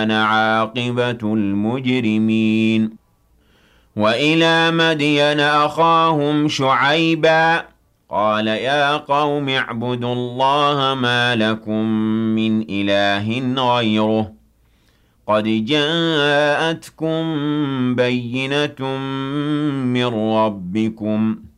كَانَ عَاقِبَةُ الْمُجْرِمِينَ وَإِلَىٰ مَدْيَنَ أَخَاهُمْ شُعَيْبًا قَالَ يَا قَوْمِ اعْبُدُوا اللَّهَ مَا لَكُم مِّنْ إِلَٰهٍ غَيْرُهُ قَدْ جَاءَتْكُم بَيِّنَةٌ مِّن رَّبِّكُمْ